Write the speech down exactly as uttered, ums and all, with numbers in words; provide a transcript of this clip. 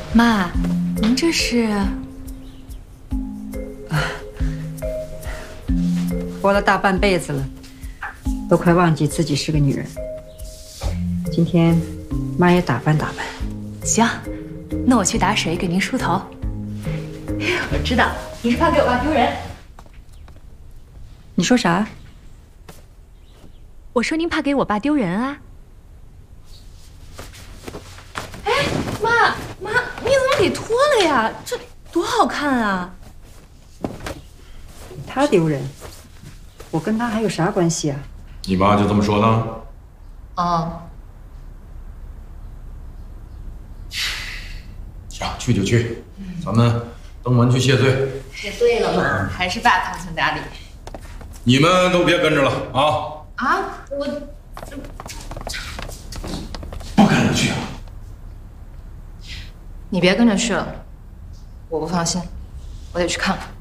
妈，您这是？ 活了大半辈子了，都快忘记自己是个女人。今天妈也打扮打扮。 行，那我去打水给您梳头。我知道你是怕给我爸丢人。 你说啥？ 我说您怕给我爸丢人啊。哎，妈妈，你怎么给脱了呀？这多好看啊！ 他丢人，我跟他还有啥关系啊？ 你妈就这么说的？ 哦。 行，去就去，咱们登门去谢罪。 谢对了嘛，还是爸通情达理。 你们都别跟着了啊！ 啊，我不跟着去啊！ 你别跟着去了，我不放心，我得去看看。